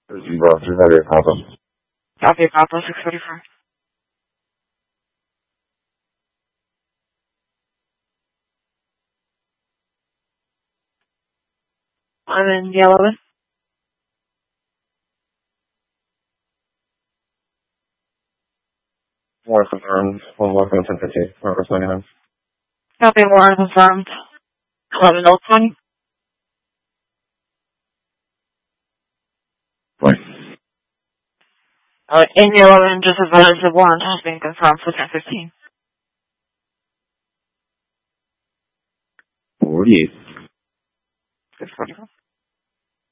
Bro, 300 Papa. Copy, Papa 644. I'm in the 11. More confirmed. 1 welcome 1050. Progress 99. Copy, Warren confirmed. 11 Old 20. Right. In the 11, just advised the warrant has been confirmed for 1015. 48. 644.